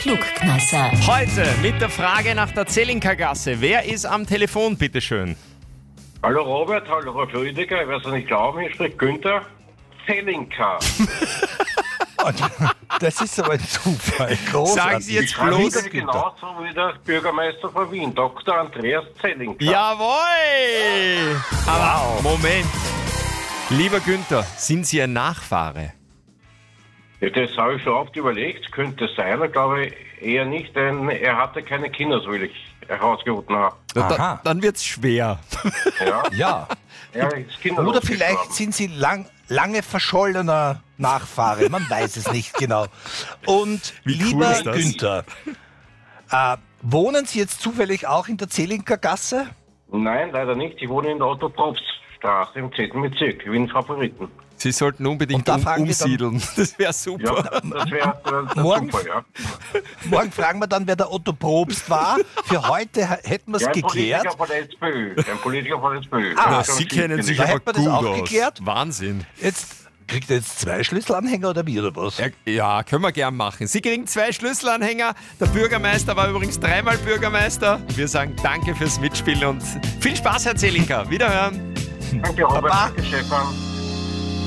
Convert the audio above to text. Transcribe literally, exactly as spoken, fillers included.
Klugkneisser. Heute mit der Frage nach der Zelinka-Gasse. Wer ist am Telefon, bitteschön? Hallo Robert, hallo Frau Rüdiger, ich werde es nicht glauben, hier spricht Günther Zelinka. Das ist aber ein Zufall. Großartig. Sagen Sie jetzt Ich bloß... bin genauso wie der Bürgermeister von Wien, Doktor Andreas Zelinka. Jawohl! Aber Moment. Lieber Günther, sind Sie ein Nachfahre? Ja, das habe ich schon oft überlegt, könnte es sein, aber glaube ich eher nicht, denn er hatte keine Kinder, so will ich herausgefunden habe. Da, Aha. dann wird's schwer. Ja, Ja. er ist kinderlos Oder vielleicht gestorben. sind Sie lang, lange verschollener Nachfahre. Man weiß es nicht genau. Und Wie cool lieber ist das? Günther, äh, wohnen Sie jetzt zufällig auch in der Zelinka-Gasse? Nein, leider nicht. Ich wohne in der Otto-Probst-Straße im zehnten Bezirk, Wien Favoriten. Sie sollten unbedingt Und da um, fragen wir dann- umsiedeln. Das wäre Ja, super. das wäre der Morgen- Zufall, ja. Morgen fragen wir dann, wer der Otto Probst war. Für heute ha- hätten wir es Ja, ein geklärt. Politiker von der SPÖ. Ein Politiker von der SPÖ. Ah, Das Na, ist schon Sie kennen sich Da aber hätten wir das gut auch aus. geklärt. Wahnsinn. Jetzt kriegt er jetzt zwei Schlüsselanhänger oder wie oder was? Ja, ja, können wir gern machen. Sie kriegen zwei Schlüsselanhänger. Der Bürgermeister war übrigens dreimal Bürgermeister. Wir sagen danke fürs Mitspielen und viel Spaß, Herr Zelinka. Wiederhören. Danke, Robert. Baba. Danke, Stefan.